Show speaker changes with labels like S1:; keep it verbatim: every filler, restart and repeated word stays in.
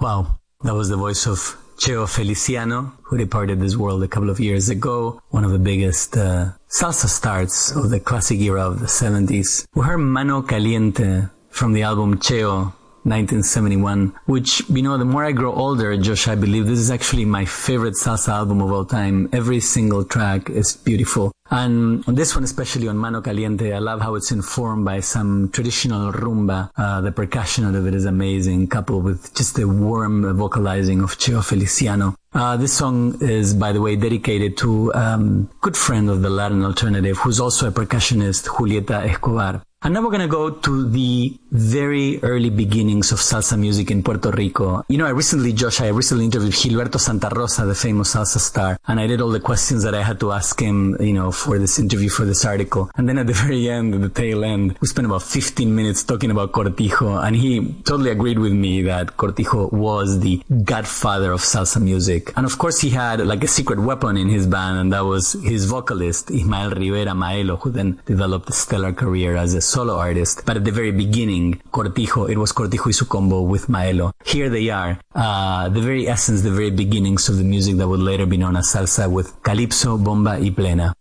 S1: Wow, that was the voice of Cheo Feliciano, who departed this world a couple of years ago, one of the biggest uh, salsa stars of the classic era of the seventies. We heard Mano Caliente from the album Cheo, nineteen seventy-one, which, you know, the more I grow older, Josh, I believe this is actually my favorite salsa album of all time. Every single track is beautiful. And on this one, especially on Mano Caliente, I love how it's informed by some traditional rumba. Uh, the percussion out of it is amazing, coupled with just the warm vocalizing of Cheo Feliciano. Uh, this song is, by the way, dedicated to a um, good friend of the Latin alternative, who's also a percussionist, Julieta Escobar. And now we're going to go to the very early beginnings of salsa music in Puerto Rico. You know, I recently, Josh, I recently interviewed Gilberto Santa Rosa, the famous salsa star, and I did all the questions that I had to ask him, you know, for this interview, for this article. And then at the very end, at the tail end, we spent about fifteen minutes talking about Cortijo, and he totally agreed with me that Cortijo was the godfather of salsa music. And of course, he had like a secret weapon in his band, and that was his vocalist, Ismael Rivera Maelo, who then developed a stellar career as a solo artist. But at the very beginning, Cortijo, it was Cortijo y su combo with Maelo. Here they are, uh, the very essence, the very beginnings of the music that would later be known as salsa, with Calypso, Bomba y Plena.